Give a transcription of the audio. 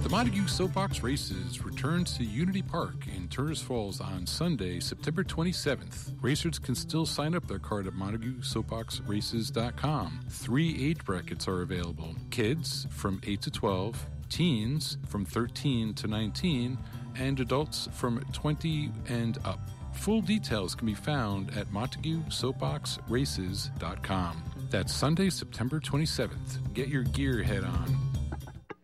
Montague Soapbox Races returns to Unity Park in Turners Falls on Sunday, September 27th. Racers can still sign up their card at MontagueSoapboxRaces.com. 3 age brackets are available. Kids from 8 to 12, teens from 13 to 19, and adults from 20 and up. Full details can be found at MontagueSoapboxRaces.com. That's Sunday, September 27th. Get your gear head on.